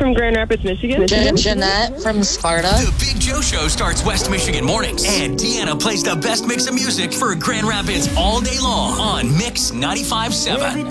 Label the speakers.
Speaker 1: from Grand Rapids, Michigan.
Speaker 2: Jeanette from Sparta.
Speaker 3: The Big Joe Show starts West Michigan mornings, and Deanna plays the best mix of music for Grand Rapids all day long on Mix 95.7.